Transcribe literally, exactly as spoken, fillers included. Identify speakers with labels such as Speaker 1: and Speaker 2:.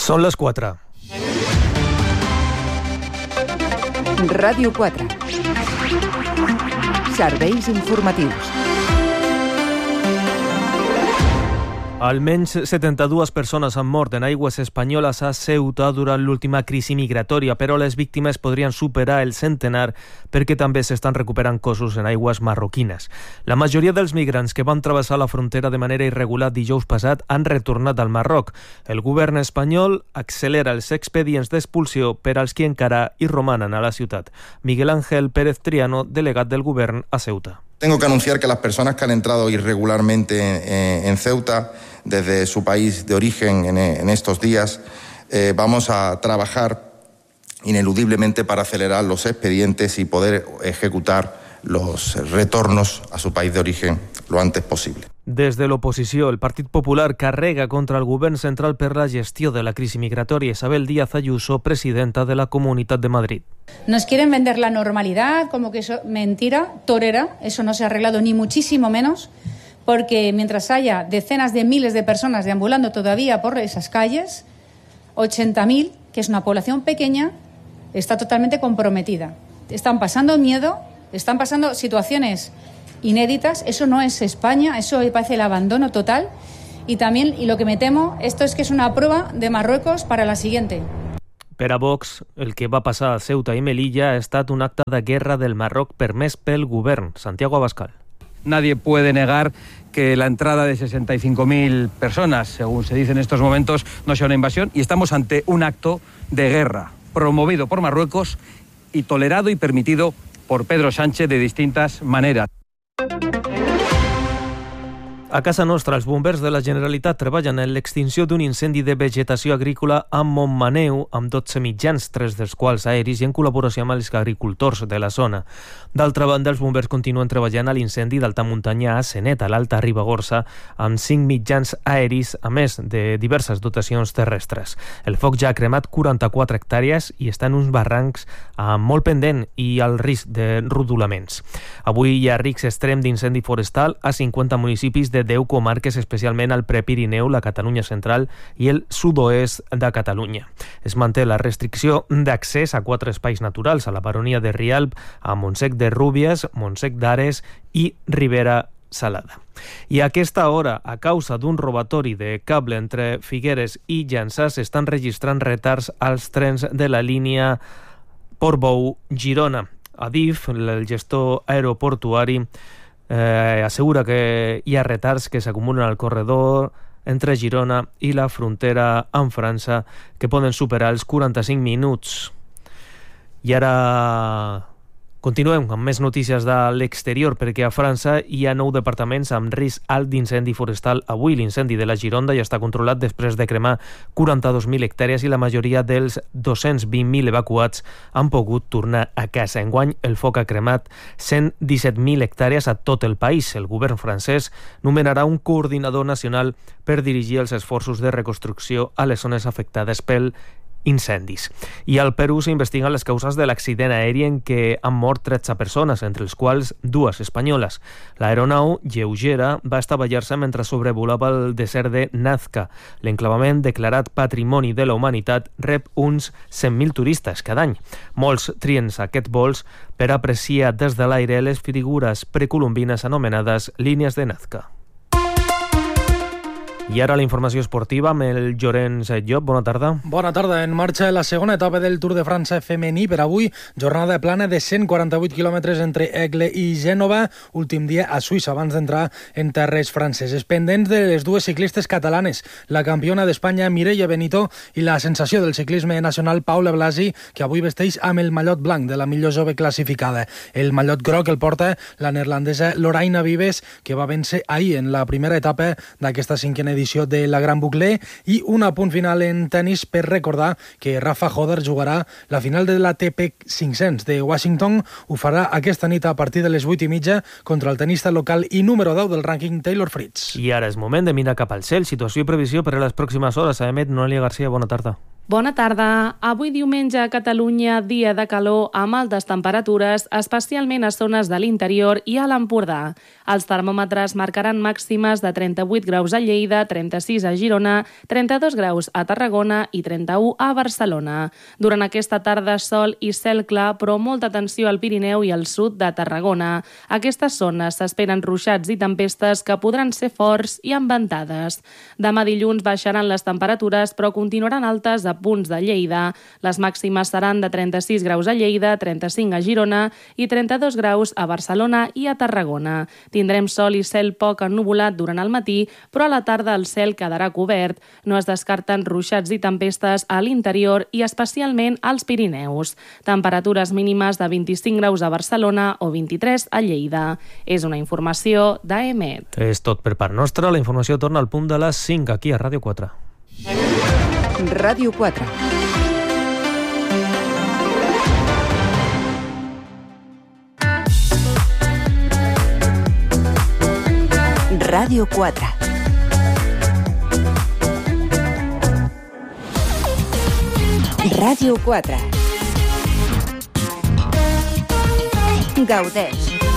Speaker 1: Són les quatre.
Speaker 2: Ràdio quatre. Serveis informatius.
Speaker 1: Almenys setanta-dues persones han mort en aigües espanyoles a Ceuta durant l'última crisi migratòria, però les víctimes podrien superar el centenar perquè també s'estan recuperant cossos en aigües marroquines. La majoria dels migrants que van travessar la frontera de manera irregular dijous passat han retornat al Marroc. El govern espanyol accelera els expedients d'expulsió per als que encara hi romanen a la ciutat. Miguel Ángel Pérez Triano, delegat del govern a Ceuta.
Speaker 3: Tengo que anunciar que las personas que han entrado irregularmente en, en Ceuta, desde su país de origen en, en estos días, eh, vamos a trabajar ineludiblemente para acelerar los expedientes y poder ejecutar los retornos a su país de origen lo antes posible.
Speaker 1: Des de l'oposició, el Partit Popular carrega contra el govern central per la gestió de la crisi migratòria. Isabel Díaz Ayuso, presidenta de la Comunitat de Madrid.
Speaker 4: Nos quieren vender la normalidad como que eso mentira, torera, eso no se ha arreglado ni muchísimo menos, porque mientras haya decenas de miles de personas deambulando todavía por esas calles, ochenta mil, que es una población pequeña, está totalmente comprometida. Están pasando miedo, están pasando situaciones inéditas. Eso no es España, eso parece el abandono total. Y también, y lo que me temo, esto es que es una prueba de Marruecos para la siguiente.
Speaker 1: Per a Vox, el que va passar a Ceuta i Melilla ha estat un acte de guerra del Marroc permès pel govern. Santiago Abascal.
Speaker 5: Nadie puede negar que la entrada de sesenta y cinco mil personas, según se dice en estos momentos, no sea una invasión, y estamos ante un acto de guerra promovido por Marruecos y tolerado y permitido por Pedro Sánchez de distintas maneras.
Speaker 1: A casa nostra, els bombers de la Generalitat treballen en l'extinció d'un incendi de vegetació agrícola a Montmaneu amb dotze mitjans, tres dels quals aeris i en col·laboració amb els agricultors de la zona. D'altra banda, els bombers continuen treballant a l'incendi d'alta muntanya a Senet, a l'Alta Ribagorça, amb cinc mitjans aeris, a més de diverses dotacions terrestres. El foc ja ha cremat quaranta-quatre hectàrees i està en uns barrancs molt pendent i al risc de rodolaments. Avui hi ha risc extrem d'incendi forestal a cinquanta municipis de deu comarques, especialment al Prepirineu, la Catalunya central i el sud-oest de Catalunya. Es manté la restricció d'accés a quatre espais naturals, a la Baronia de Rialb, a Montsec de Rúbies, Montsec d'Ares i Ribera Salada. I a aquesta hora, a causa d'un robatori de cable entre Figueres i Llançà, s'estan registrant retards als trens de la línia Portbou-Girona. Adif, el gestor aeroportuari, Eh, assegura que hi ha retards que s'acumulen al corredor entre Girona i la frontera amb França que poden superar els quaranta-cinc minuts. I ara continuem amb més notícies de l'exterior, perquè a França hi ha nou departaments amb risc alt d'incendi forestal. Avui l'incendi de la Gironda ja està controlat després de cremar quaranta-dos mil hectàrees i la majoria dels dos-cents vint mil evacuats han pogut tornar a casa. Enguany, el foc ha cremat cent disset mil hectàrees a tot el país. El govern francès nomenarà un coordinador nacional per dirigir els esforços de reconstrucció a les zones afectades pel incendis. I al Perú s'investiguen les causes de l'accident aeri en què han mort tretze persones, entre els quals dues espanyoles. L'aeronau lleugera va estavellar-se mentre sobrevolava el desert de Nazca. L'enclavament, declarat Patrimoni de la Humanitat, rep uns cent mil turistes cada any. Molts trien aquests vols per apreciar des de l'aire les figures precolombines anomenades línies de Nazca. I ara la informació esportiva amb el Llorenç Llop. Bona tarda.
Speaker 6: Bona tarda. En marxa la segona etapa del Tour de França femení per avui. Jornada plana de cent quaranta-vuit quilòmetres entre Aigle i Gènova. Últim dia a Suïssa abans d'entrar en terres franceses. Pendents de les dues ciclistes catalanes, la campiona d'Espanya Mireia Benito i la sensació del ciclisme nacional Paula Blasi, que avui vesteix amb el mallot blanc de la millor jove classificada. El mallot groc el porta la neerlandesa Loraina Vives, que va vèncer ahir en la primera etapa d'aquesta cinquena edició de la Gran Boucle. I un apunt final en tennis per recordar que Rafa Hodder jugarà la final de l'A T P cinc-cents de Washington. Ho farà aquesta nit a partir de les vuit i mitja contra el tenista local i número deu del rànquing Taylor Fritz.
Speaker 1: I ara és moment de mirar cap al cel. Situació i previsió per a les pròximes hores. A Emet Noelia Garcia, bona tarda.
Speaker 7: Bona tarda. Avui diumenge a Catalunya, dia de calor amb altes temperatures, especialment a zones de l'interior i a l'Empordà. Els termòmetres marcaran màximes de trenta-vuit graus a Lleida, trenta-sis a Girona, trenta-dos graus a Tarragona i trenta-u a Barcelona. Durant aquesta tarda, sol i cel clar, però molta atenció al Pirineu i al sud de Tarragona. Aquestes zones s'esperen ruixats i tempestes que podran ser forts i amb ventades. Demà dilluns baixaran les temperatures, però continuaran altes a punts de Lleida. Les màximes seran de trenta-sis graus a Lleida, trenta-cinc a Girona i trenta-dos graus a Barcelona i a Tarragona. Tindrem sol i cel poc ennuvolat durant el matí, però a la tarda el cel quedarà cobert. No es descarten ruixats i tempestes a l'interior i especialment als Pirineus. Temperatures mínimes de vint-i-cinc graus a Barcelona o vint-i-tres a Lleida. És una informació d'A E M E T.
Speaker 1: És tot per part nostra. La informació torna al punt de les cinc aquí a Ràdio quatre.
Speaker 2: Ràdio quatre. Ràdio quatre. Ràdio quatre. Gaudeix.